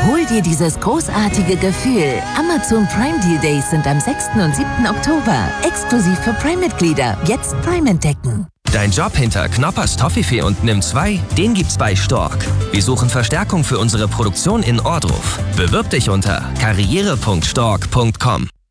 Hol dir dieses großartige Gefühl. Amazon Prime Deal Days sind am 6. und 7. Oktober. Exklusiv für Prime-Mitglieder. Jetzt Prime entdecken. Dein Job hinter Knoppers Toffifee und Nimm 2, den gibt's bei Stork. Wir suchen Verstärkung für unsere Produktion in Ohrdruf. Bewirb dich unter karriere.stork.com.